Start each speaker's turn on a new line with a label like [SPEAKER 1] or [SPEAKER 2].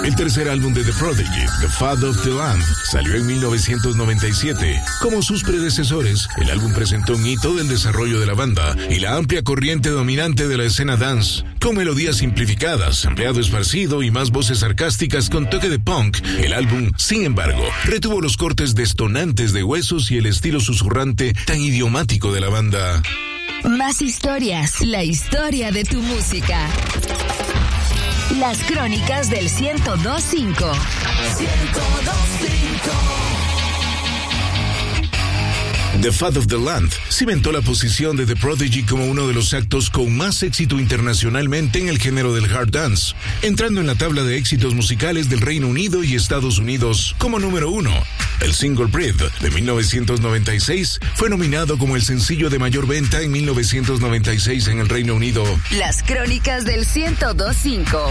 [SPEAKER 1] El tercer álbum de The Prodigy, The Fat of the Land, salió en 1997. Como sus predecesores, el álbum presentó un hito del desarrollo de la banda y la amplia corriente dominante de la escena dance, con melodías simplificadas, ampliado esparcido y más voces sarcásticas con toque de punk. El álbum, sin embargo, retuvo los cortes destonantes de huesos y el estilo susurrante tan idiomático de la banda.
[SPEAKER 2] Más historias, la historia de tu música. Las crónicas del 102.5. 102.5.
[SPEAKER 1] The Fat of the Land cimentó la posición de The Prodigy como uno de los actos con más éxito internacionalmente en el género del hard dance, entrando en la tabla de éxitos musicales del Reino Unido y Estados Unidos como número 1. El single Breathe de 1996 fue nominado como el sencillo de mayor venta en 1996 en el Reino Unido.
[SPEAKER 2] Las crónicas del 102.5.